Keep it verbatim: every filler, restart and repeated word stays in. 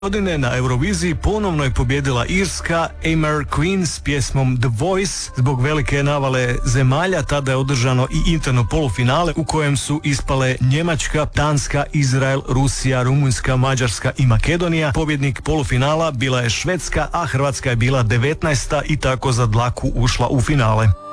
godine na Euroviziji ponovno je pobjedila Irska Amer Queen s pjesmom The Voice. Zbog velike navale zemalja tada je održano i interno polufinale u kojem su ispale Njemačka, Danska, Izrael, Rusija, Rumunjska, Mađarska i Makedonija. Pobjednik polufinala bila je Švedska, a Hrvatska je bila devetnaesta i tako za dlaku ušla u finale.